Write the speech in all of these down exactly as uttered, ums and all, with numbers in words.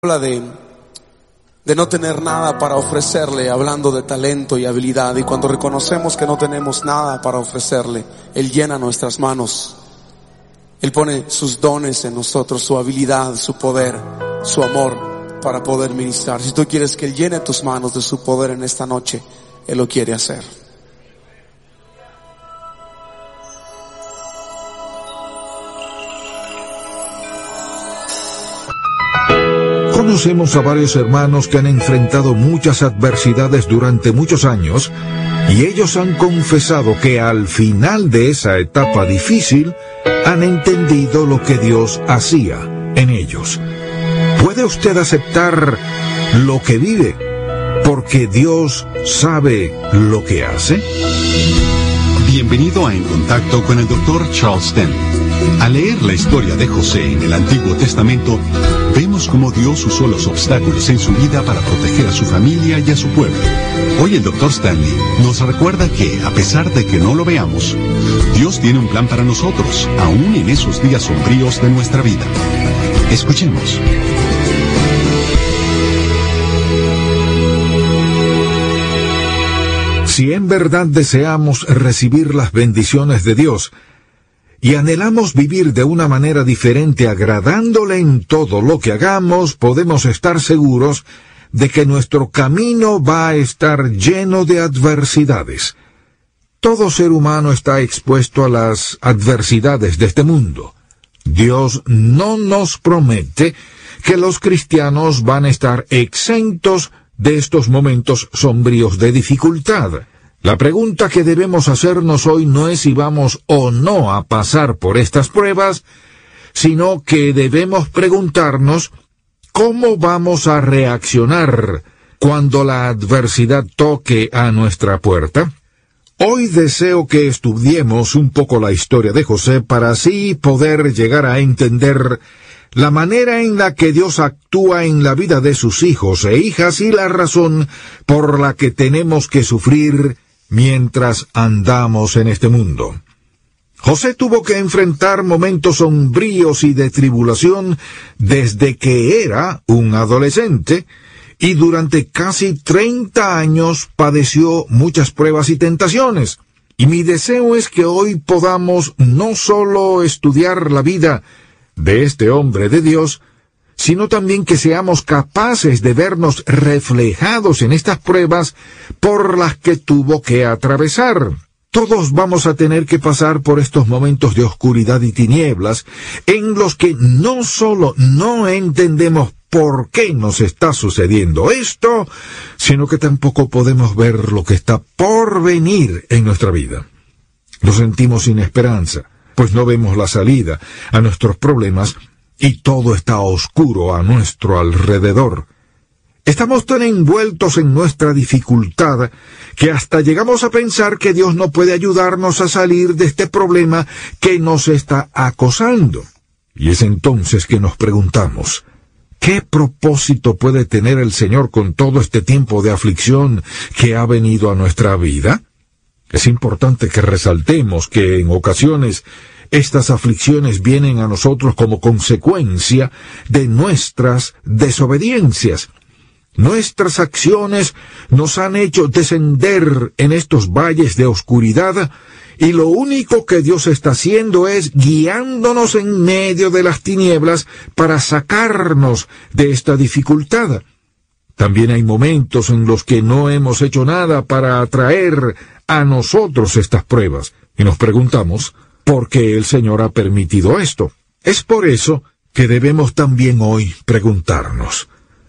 habla de, de no tener nada para ofrecerle, hablando de talento y habilidad. Y cuando reconocemos que no tenemos nada para ofrecerle, Él llena nuestras manos. Él pone sus dones en nosotros, su habilidad, su poder, su amor para poder ministrar. Si tú quieres que Él llene tus manos de su poder en esta noche, Él lo quiere hacer. Conocemos a varios hermanos que han enfrentado muchas adversidades durante muchos años y ellos han confesado que al final de esa etapa difícil han entendido lo que Dios hacía en ellos. ¿Puede usted aceptar lo que vive porque Dios sabe lo que hace? Bienvenido a En Contacto con el doctor Charles Stanley. Al leer la historia de José en el Antiguo Testamento, vemos cómo Dios usó los obstáculos en su vida para proteger a su familia y a su pueblo. Hoy el doctor Stanley nos recuerda que, a pesar de que no lo veamos, Dios tiene un plan para nosotros, aún en esos días sombríos de nuestra vida. Escuchemos. Si en verdad deseamos recibir las bendiciones de Dios y anhelamos vivir de una manera diferente, agradándole en todo lo que hagamos, podemos estar seguros de que nuestro camino va a estar lleno de adversidades. Todo ser humano está expuesto a las adversidades de este mundo. Dios no nos promete que los cristianos van a estar exentos de estos momentos sombríos de dificultad. La pregunta que debemos hacernos hoy no es si vamos o no a pasar por estas pruebas, sino que debemos preguntarnos cómo vamos a reaccionar cuando la adversidad toque a nuestra puerta. Hoy deseo que estudiemos un poco la historia de José para así poder llegar a entender la manera en la que Dios actúa en la vida de sus hijos e hijas y la razón por la que tenemos que sufrir mientras andamos en este mundo. José tuvo que enfrentar momentos sombríos y de tribulación desde que era un adolescente, y durante casi treinta años padeció muchas pruebas y tentaciones. Y mi deseo es que hoy podamos no solo estudiar la vida de este hombre de Dios, sino también que seamos capaces de vernos reflejados en estas pruebas por las que tuvo que atravesar. Todos vamos a tener que pasar por estos momentos de oscuridad y tinieblas, en los que no solo no entendemos por qué nos está sucediendo esto, sino que tampoco podemos ver lo que está por venir en nuestra vida. Nos sentimos sin esperanza, pues no vemos la salida a nuestros problemas y todo está oscuro a nuestro alrededor. Estamos tan envueltos en nuestra dificultad que hasta llegamos a pensar que Dios no puede ayudarnos a salir de este problema que nos está acosando. Y es entonces que nos preguntamos, ¿qué propósito puede tener el Señor con todo este tiempo de aflicción que ha venido a nuestra vida? Es importante que resaltemos que en ocasiones estas aflicciones vienen a nosotros como consecuencia de nuestras desobediencias. Nuestras acciones nos han hecho descender en estos valles de oscuridad, y lo único que Dios está haciendo es guiándonos en medio de las tinieblas para sacarnos de esta dificultad. También hay momentos en los que no hemos hecho nada para atraer a nosotros estas pruebas, y nos preguntamos, ¿por qué el Señor ha permitido esto? Es por eso que debemos también hoy preguntarnos,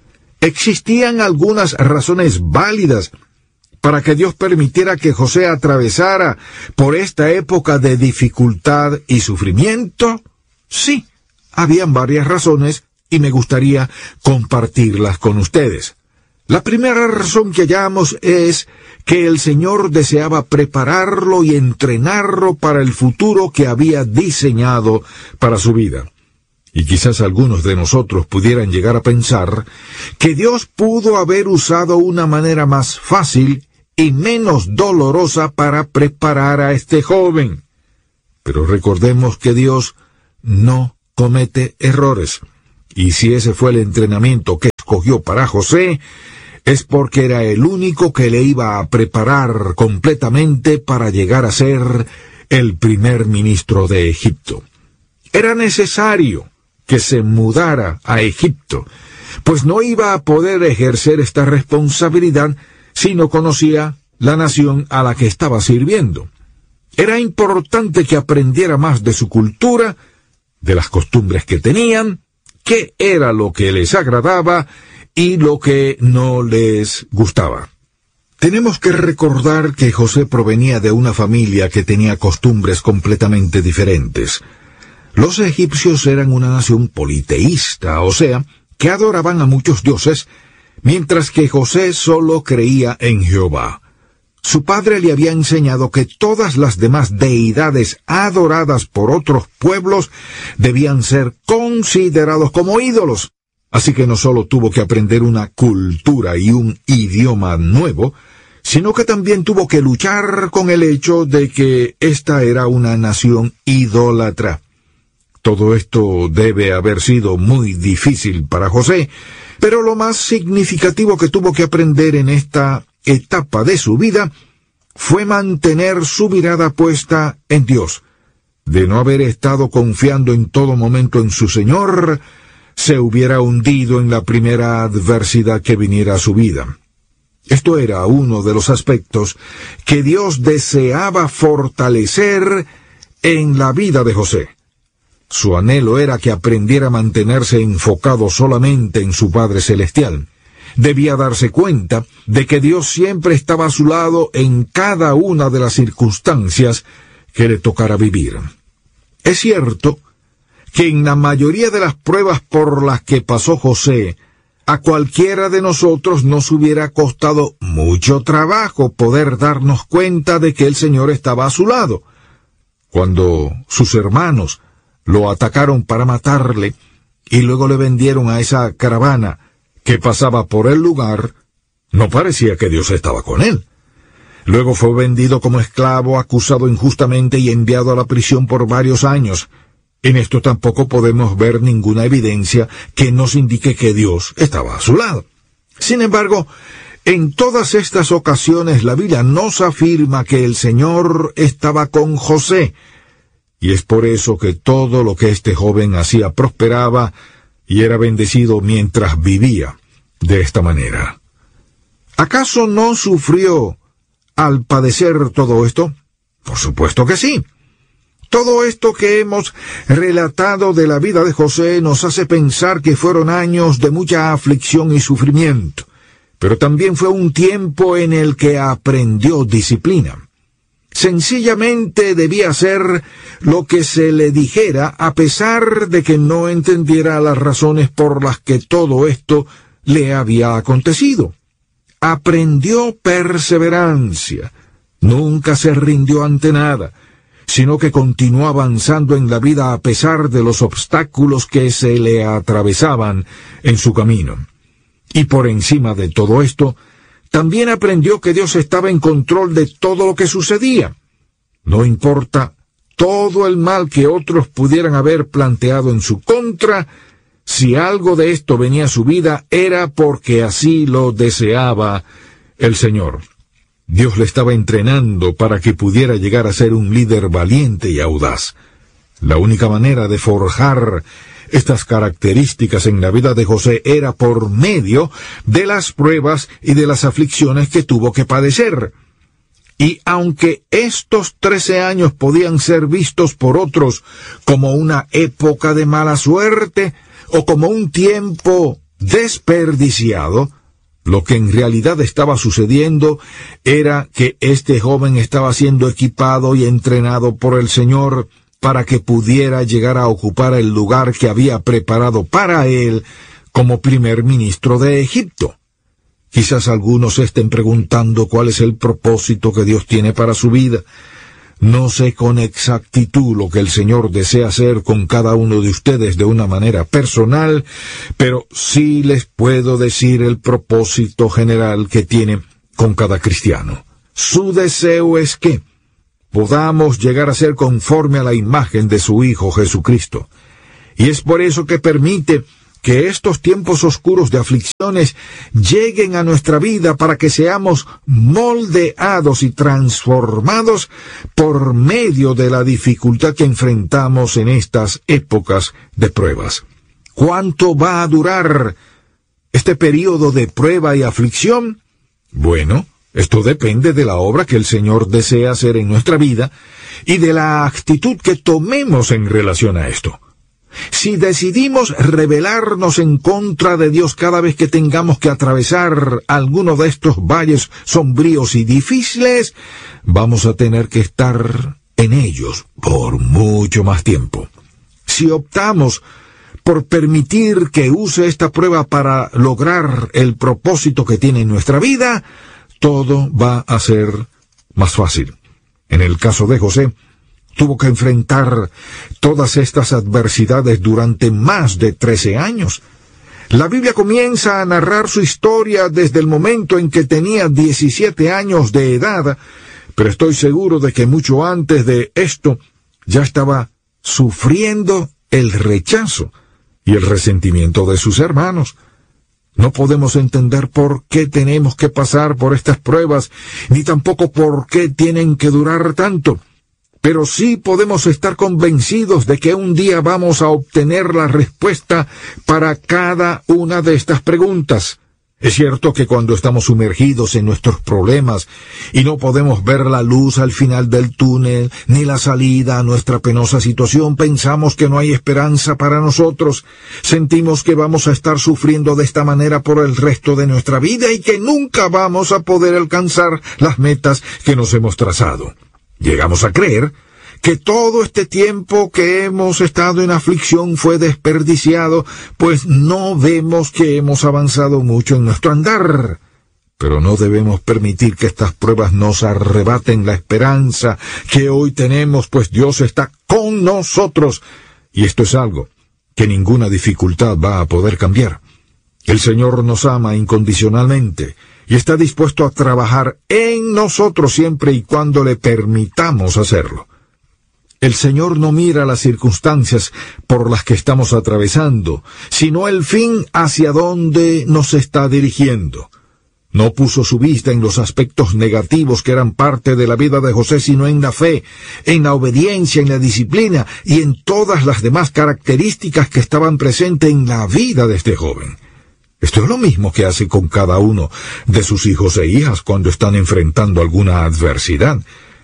¿existían algunas razones válidas para que Dios permitiera que José atravesara por esta época de dificultad y sufrimiento? Sí, habían varias razones y me gustaría compartirlas con ustedes. La primera razón que hallamos es que el Señor deseaba prepararlo y entrenarlo para el futuro que había diseñado para su vida. Y quizás algunos de nosotros pudieran llegar a pensar que Dios pudo haber usado una manera más fácil y menos dolorosa para preparar a este joven. Pero recordemos que Dios no comete errores. Y si ese fue el entrenamiento que escogió para José, es porque era el único que le iba a preparar completamente para llegar a ser el primer ministro de Egipto. Era necesario que se mudara a Egipto, pues no iba a poder ejercer esta responsabilidad si no conocía la nación a la que estaba sirviendo. Era importante que aprendiera más de su cultura, de las costumbres que tenían, qué era lo que les agradaba y lo que no les gustaba. Tenemos que recordar que José provenía de una familia que tenía costumbres completamente diferentes. Los egipcios eran una nación politeísta, o sea, que adoraban a muchos dioses, mientras que José solo creía en Jehová. Su padre le había enseñado que todas las demás deidades adoradas por otros pueblos debían ser considerados como ídolos. Así que no solo tuvo que aprender una cultura y un idioma nuevo, sino que también tuvo que luchar con el hecho de que esta era una nación idólatra. Todo esto debe haber sido muy difícil para José, pero lo más significativo que tuvo que aprender en esta etapa de su vida fue mantener su mirada puesta en Dios. De no haber estado confiando en todo momento en su Señor, se hubiera hundido en la primera adversidad que viniera a su vida. Esto era uno de los aspectos que Dios deseaba fortalecer en la vida de José. Su anhelo era que aprendiera a mantenerse enfocado solamente en su Padre Celestial. Debía darse cuenta de que Dios siempre estaba a su lado en cada una de las circunstancias que le tocara vivir. Es cierto que en la mayoría de las pruebas por las que pasó José, a cualquiera de nosotros nos hubiera costado mucho trabajo poder darnos cuenta de que el Señor estaba a su lado. Cuando sus hermanos lo atacaron para matarle y luego le vendieron a esa caravana que pasaba por el lugar, no parecía que Dios estaba con él. Luego fue vendido como esclavo, acusado injustamente y enviado a la prisión por varios años. En esto tampoco podemos ver ninguna evidencia que nos indique que Dios estaba a su lado. Sin embargo, en todas estas ocasiones la Biblia nos afirma que el Señor estaba con José, y es por eso que todo lo que este joven hacía prosperaba y era bendecido mientras vivía de esta manera. ¿Acaso no sufrió al padecer todo esto? Por supuesto que sí. Todo esto que hemos relatado de la vida de José nos hace pensar que fueron años de mucha aflicción y sufrimiento, pero también fue un tiempo en el que aprendió disciplina. Sencillamente debía hacer lo que se le dijera a pesar de que no entendiera las razones por las que todo esto le había acontecido. Aprendió perseverancia, nunca se rindió ante nada, sino que continuó avanzando en la vida a pesar de los obstáculos que se le atravesaban en su camino. Y por encima de todo esto, también aprendió que Dios estaba en control de todo lo que sucedía. No importa todo el mal que otros pudieran haber planteado en su contra, si algo de esto venía a su vida, era porque así lo deseaba el Señor. Dios le estaba entrenando para que pudiera llegar a ser un líder valiente y audaz. La única manera de forjar estas características en la vida de José era por medio de las pruebas y de las aflicciones que tuvo que padecer. Y aunque estos trece años podían ser vistos por otros como una época de mala suerte o como un tiempo desperdiciado, lo que en realidad estaba sucediendo era que este joven estaba siendo equipado y entrenado por el Señor para que pudiera llegar a ocupar el lugar que había preparado para él como primer ministro de Egipto. Quizás algunos estén preguntando cuál es el propósito que Dios tiene para su vida. No sé con exactitud lo que el Señor desea hacer con cada uno de ustedes de una manera personal, pero sí les puedo decir el propósito general que tiene con cada cristiano. Su deseo es que podamos llegar a ser conforme a la imagen de su Hijo Jesucristo. Y es por eso que permite que estos tiempos oscuros de aflicciones lleguen a nuestra vida para que seamos moldeados y transformados por medio de la dificultad que enfrentamos en estas épocas de pruebas. ¿Cuánto va a durar este periodo de prueba y aflicción? Bueno, esto depende de la obra que el Señor desea hacer en nuestra vida y de la actitud que tomemos en relación a esto. Si decidimos rebelarnos en contra de Dios cada vez que tengamos que atravesar alguno de estos valles sombríos y difíciles, vamos a tener que estar en ellos por mucho más tiempo. Si optamos por permitir que use esta prueba para lograr el propósito que tiene en nuestra vida, todo va a ser más fácil. En el caso de José, tuvo que enfrentar todas estas adversidades durante más de trece años. La Biblia comienza a narrar su historia desde el momento en que tenía diecisiete años de edad, pero estoy seguro de que mucho antes de esto ya estaba sufriendo el rechazo y el resentimiento de sus hermanos. No podemos entender por qué tenemos que pasar por estas pruebas, ni tampoco por qué tienen que durar tanto. Pero sí podemos estar convencidos de que un día vamos a obtener la respuesta para cada una de estas preguntas. Es cierto que cuando estamos sumergidos en nuestros problemas y no podemos ver la luz al final del túnel, ni la salida a nuestra penosa situación, pensamos que no hay esperanza para nosotros. Sentimos que vamos a estar sufriendo de esta manera por el resto de nuestra vida y que nunca vamos a poder alcanzar las metas que nos hemos trazado. Llegamos a creer que todo este tiempo que hemos estado en aflicción fue desperdiciado, pues no vemos que hemos avanzado mucho en nuestro andar. Pero no debemos permitir que estas pruebas nos arrebaten la esperanza que hoy tenemos, pues Dios está con nosotros. Y esto es algo que ninguna dificultad va a poder cambiar. El Señor nos ama incondicionalmente y está dispuesto a trabajar en nosotros siempre y cuando le permitamos hacerlo. El Señor no mira las circunstancias por las que estamos atravesando, sino el fin hacia donde nos está dirigiendo. No puso su vista en los aspectos negativos que eran parte de la vida de José, sino en la fe, en la obediencia, en la disciplina y en todas las demás características que estaban presentes en la vida de este joven. Esto es lo mismo que hace con cada uno de sus hijos e hijas cuando están enfrentando alguna adversidad.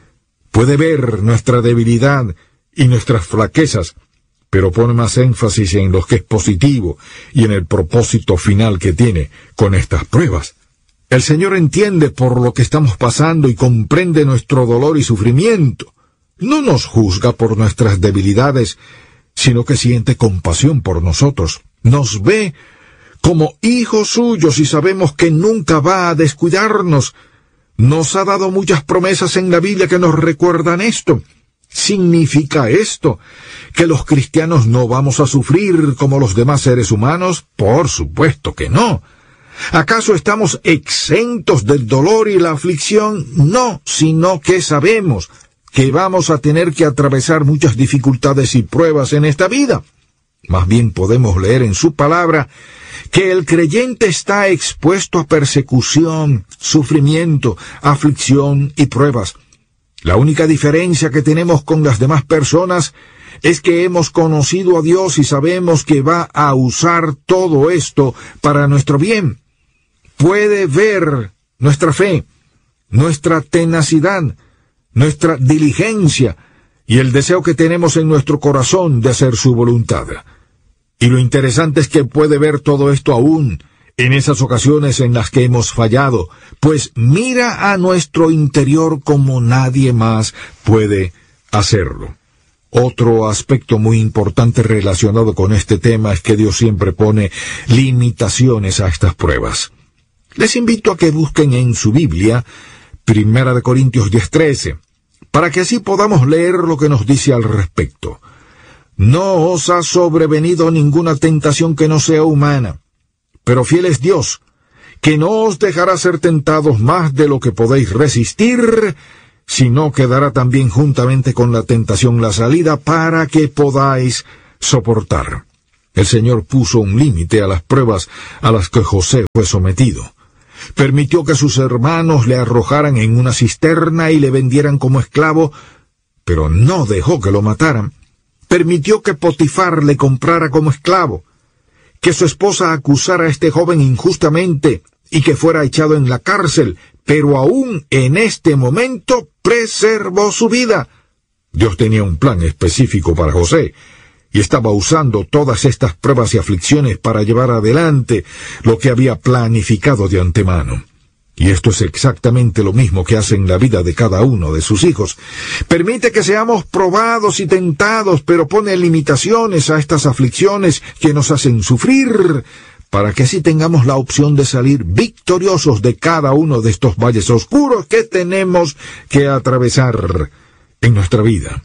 Puede ver nuestra debilidad y nuestras flaquezas, pero pone más énfasis en lo que es positivo y en el propósito final que tiene con estas pruebas. El Señor entiende por lo que estamos pasando y comprende nuestro dolor y sufrimiento. No nos juzga por nuestras debilidades, sino que siente compasión por nosotros. Nos ve como hijos suyos y sabemos que nunca va a descuidarnos. Nos ha dado muchas promesas en la Biblia que nos recuerdan esto. ¿Significa esto que los cristianos no vamos a sufrir como los demás seres humanos? Por supuesto que no. ¿Acaso estamos exentos del dolor y la aflicción? No, sino que sabemos que vamos a tener que atravesar muchas dificultades y pruebas en esta vida. Más bien podemos leer en su palabra que el creyente está expuesto a persecución, sufrimiento, aflicción y pruebas. La única diferencia que tenemos con las demás personas es que hemos conocido a Dios y sabemos que va a usar todo esto para nuestro bien. Puede ver nuestra fe, nuestra tenacidad, nuestra diligencia y el deseo que tenemos en nuestro corazón de hacer su voluntad. Y lo interesante es que puede ver todo esto aún en esas ocasiones en las que hemos fallado, pues mira a nuestro interior como nadie más puede hacerlo. Otro aspecto muy importante relacionado con este tema es que Dios siempre pone limitaciones a estas pruebas. Les invito a que busquen en su Biblia Primera de Corintios diez trece, para que así podamos leer lo que nos dice al respecto. No os ha sobrevenido ninguna tentación que no sea humana, pero fiel es Dios, que no os dejará ser tentados más de lo que podéis resistir, sino que dará también juntamente con la tentación la salida para que podáis soportar. El Señor puso un límite a las pruebas a las que José fue sometido. Permitió que sus hermanos le arrojaran en una cisterna y le vendieran como esclavo, pero no dejó que lo mataran. Permitió que Potifar le comprara como esclavo, que su esposa acusara a este joven injustamente y que fuera echado en la cárcel, pero aún en este momento preservó su vida. Dios tenía un plan específico para José, y estaba usando todas estas pruebas y aflicciones para llevar adelante lo que había planificado de antemano. Y esto es exactamente lo mismo que hace en la vida de cada uno de sus hijos. Permite que seamos probados y tentados, pero pone limitaciones a estas aflicciones que nos hacen sufrir, para que así tengamos la opción de salir victoriosos de cada uno de estos valles oscuros que tenemos que atravesar en nuestra vida.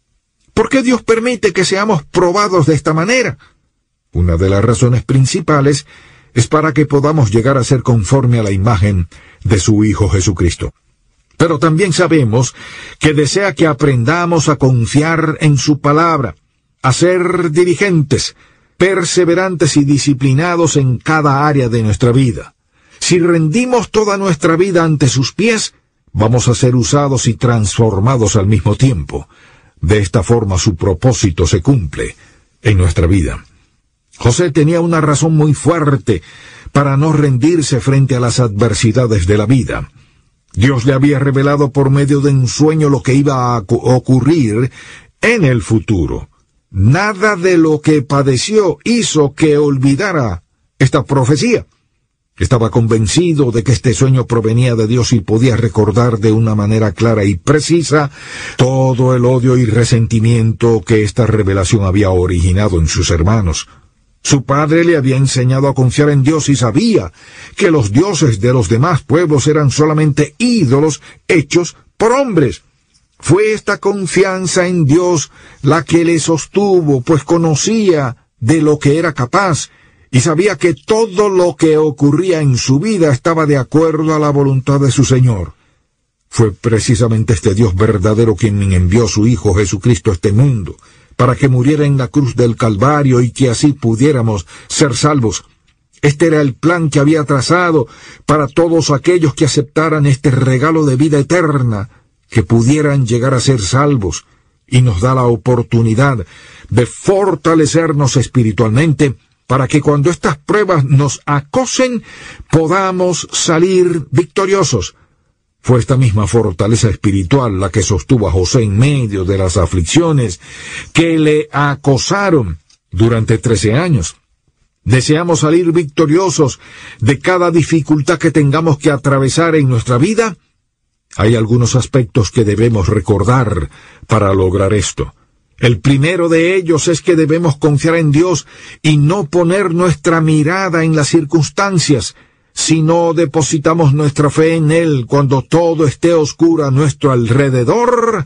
¿Por qué Dios permite que seamos probados de esta manera? Una de las razones principales es para que podamos llegar a ser conforme a la imagen de su Hijo Jesucristo. Pero también sabemos que desea que aprendamos a confiar en su palabra, a ser diligentes, perseverantes y disciplinados en cada área de nuestra vida. Si rendimos toda nuestra vida ante sus pies, vamos a ser usados y transformados al mismo tiempo. De esta forma su propósito se cumple en nuestra vida. José tenía una razón muy fuerte para no rendirse frente a las adversidades de la vida. Dios le había revelado por medio de un sueño lo que iba a ocurrir en el futuro. Nada de lo que padeció hizo que olvidara esta profecía. Estaba convencido de que este sueño provenía de Dios y podía recordar de una manera clara y precisa todo el odio y resentimiento que esta revelación había originado en sus hermanos. Su padre le había enseñado a confiar en Dios y sabía que los dioses de los demás pueblos eran solamente ídolos hechos por hombres. Fue esta confianza en Dios la que le sostuvo, pues conocía de lo que era capaz y sabía que todo lo que ocurría en su vida estaba de acuerdo a la voluntad de su Señor. Fue precisamente este Dios verdadero quien envió a su Hijo Jesucristo a este mundo, para que muriera en la cruz del Calvario y que así pudiéramos ser salvos. Este era el plan que había trazado para todos aquellos que aceptaran este regalo de vida eterna, que pudieran llegar a ser salvos, y nos da la oportunidad de fortalecernos espiritualmente para que cuando estas pruebas nos acosen podamos salir victoriosos. Fue esta misma fortaleza espiritual la que sostuvo a José en medio de las aflicciones que le acosaron durante trece años. ¿Deseamos salir victoriosos de cada dificultad que tengamos que atravesar en nuestra vida? Hay algunos aspectos que debemos recordar para lograr esto. El primero de ellos es que debemos confiar en Dios y no poner nuestra mirada en las circunstancias. Si no depositamos nuestra fe en Él cuando todo esté oscuro a nuestro alrededor,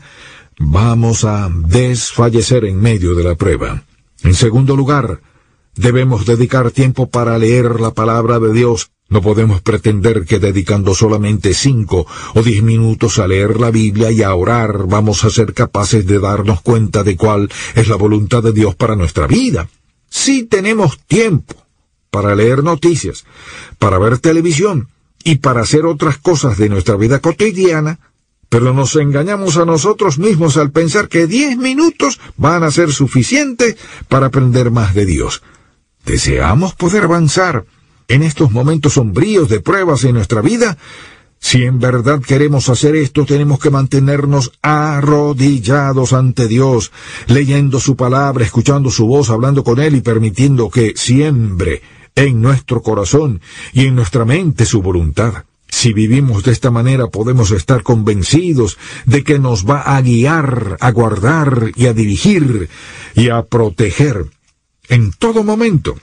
vamos a desfallecer en medio de la prueba. En segundo lugar, debemos dedicar tiempo para leer la palabra de Dios. No podemos pretender que dedicando solamente cinco o diez minutos a leer la Biblia y a orar vamos a ser capaces de darnos cuenta de cuál es la voluntad de Dios para nuestra vida. Si tenemos tiempo para leer noticias, para ver televisión y para hacer otras cosas de nuestra vida cotidiana, pero nos engañamos a nosotros mismos al pensar que diez minutos van a ser suficientes para aprender más de Dios. ¿Deseamos poder avanzar en estos momentos sombríos de pruebas en nuestra vida? Si en verdad queremos hacer esto, tenemos que mantenernos arrodillados ante Dios, leyendo su palabra, escuchando su voz, hablando con Él y permitiendo que siembre en nuestro corazón y en nuestra mente su voluntad. Si vivimos de esta manera, podemos estar convencidos de que nos va a guiar, a guardar y a dirigir y a proteger en todo momento.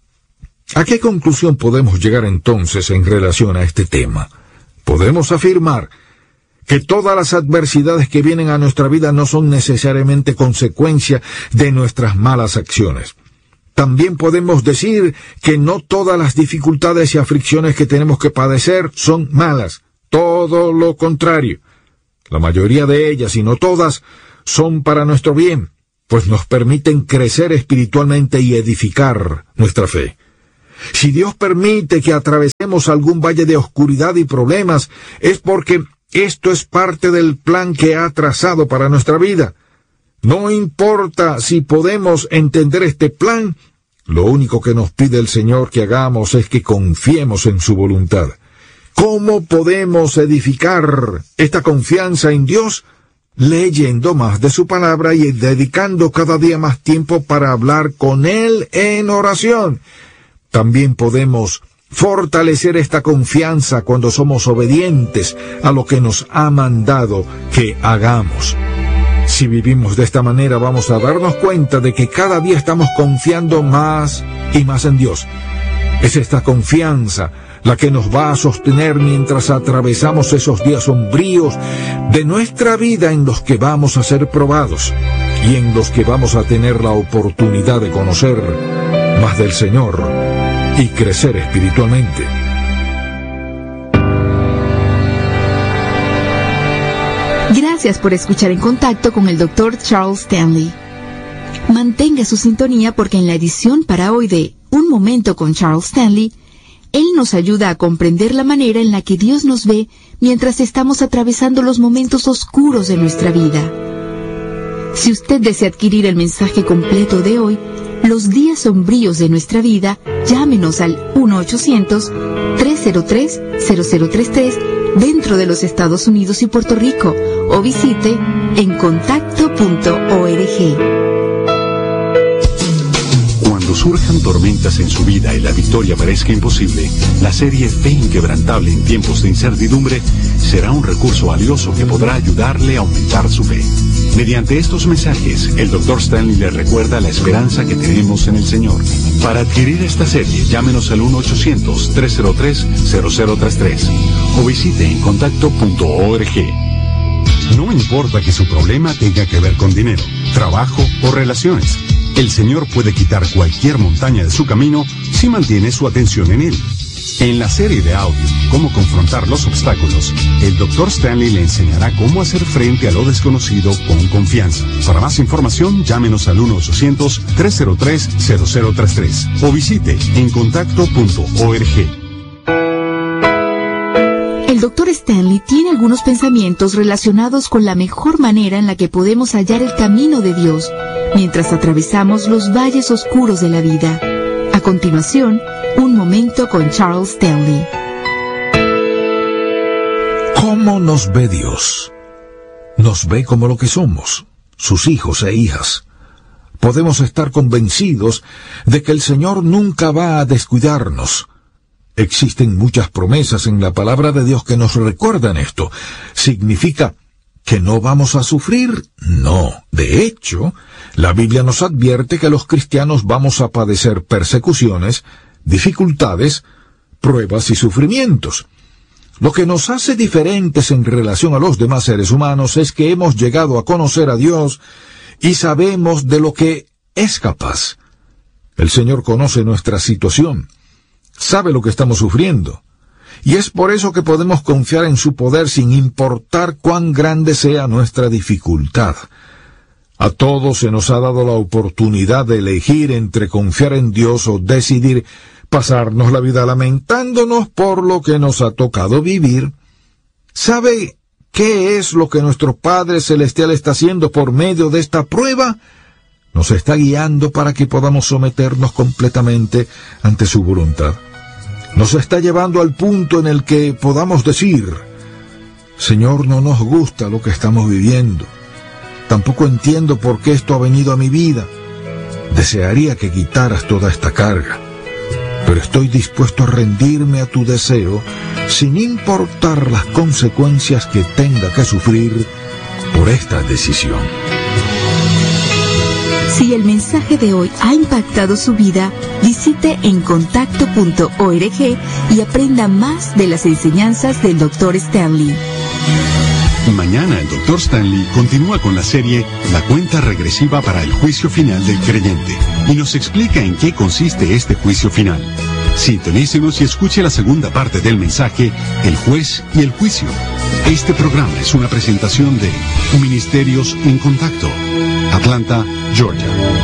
¿A qué conclusión podemos llegar entonces en relación a este tema? Podemos afirmar que todas las adversidades que vienen a nuestra vida no son necesariamente consecuencia de nuestras malas acciones. También podemos decir que no todas las dificultades y aflicciones que tenemos que padecer son malas. Todo lo contrario. La mayoría de ellas, y no todas, son para nuestro bien. pues nos permiten crecer espiritualmente y edificar nuestra fe. Si Dios permite que atravesemos algún valle de oscuridad y problemas, es porque esto es parte del plan que ha trazado para nuestra vida. No importa si podemos entender este plan, lo único que nos pide el Señor que hagamos es que confiemos en su voluntad. ¿Cómo podemos edificar esta confianza en Dios? Leyendo más de su palabra y dedicando cada día más tiempo para hablar con Él en oración. También podemos fortalecer esta confianza cuando somos obedientes a lo que nos ha mandado que hagamos. Si vivimos de esta manera, vamos a darnos cuenta de que cada día estamos confiando más y más en Dios. Es esta confianza la que nos va a sostener mientras atravesamos esos días sombríos de nuestra vida en los que vamos a ser probados y en los que vamos a tener la oportunidad de conocer más del Señor y crecer espiritualmente. Gracias por escuchar En Contacto con el doctor Charles Stanley. Mantenga su sintonía porque en la edición para hoy de Un Momento con Charles Stanley, él nos ayuda a comprender la manera en la que Dios nos ve mientras estamos atravesando los momentos oscuros de nuestra vida. Si usted desea adquirir el mensaje completo de hoy, Los días sombríos de nuestra vida, llámenos al uno ochocientos, tres cero tres, cero cero tres tres dentro de los Estados Unidos y Puerto Rico o visite en contacto punto org. Cuando surjan tormentas en su vida y la victoria parezca imposible, la serie Fe Inquebrantable en tiempos de incertidumbre será un recurso valioso que podrá ayudarle a aumentar su fe. Mediante estos mensajes, el doctor Stanley le recuerda la esperanza que tenemos en el Señor. Para adquirir esta serie, llámenos al uno ochocientos, tres cero tres, cero cero tres tres o visite en contacto punto org. No importa que su problema tenga que ver con dinero, trabajo o relaciones. El Señor puede quitar cualquier montaña de su camino si mantiene su atención en Él. En la serie de audio, Cómo confrontar los obstáculos, el doctor Stanley le enseñará cómo hacer frente a lo desconocido con confianza. Para más información, llámenos al uno ochocientos, tres cero tres, cero cero tres tres o visite en contacto punto org. El doctor Stanley tiene algunos pensamientos relacionados con la mejor manera en la que podemos hallar el camino de Dios mientras atravesamos los valles oscuros de la vida. A continuación, un momento con Charles Stanley. ¿Cómo nos ve Dios? Nos ve como lo que somos, sus hijos e hijas. Podemos estar convencidos de que el Señor nunca va a descuidarnos. Existen muchas promesas en la palabra de Dios que nos recuerdan esto. ¿Significa que no vamos a sufrir? No. De hecho, la Biblia nos advierte que los cristianos vamos a padecer persecuciones, dificultades, pruebas y sufrimientos. Lo que nos hace diferentes en relación a los demás seres humanos es que hemos llegado a conocer a Dios y sabemos de lo que es capaz. El Señor conoce nuestra situación, sabe lo que estamos sufriendo, y es por eso que podemos confiar en su poder sin importar cuán grande sea nuestra dificultad. A todos se nos ha dado la oportunidad de elegir entre confiar en Dios o decidir pasarnos la vida lamentándonos por lo que nos ha tocado vivir. ¿Sabe qué es lo que nuestro Padre Celestial está haciendo por medio de esta prueba? Nos está guiando para que podamos someternos completamente ante su voluntad. Nos está llevando al punto en el que podamos decir: Señor, no nos gusta lo que estamos viviendo. Tampoco entiendo por qué esto ha venido a mi vida. Desearía que quitaras toda esta carga, pero estoy dispuesto a rendirme a tu deseo sin importar las consecuencias que tenga que sufrir por esta decisión. Si el mensaje de hoy ha impactado su vida, visite en contacto punto org y aprenda más de las enseñanzas del doctor Stanley. Mañana el doctor Stanley continúa con la serie La cuenta regresiva para el juicio final del creyente y nos explica en qué consiste este juicio final. Sintonícenos y escuche la segunda parte del mensaje, El Juez y el Juicio. Este programa es una presentación de Ministerios en Contacto, Atlanta, Georgia.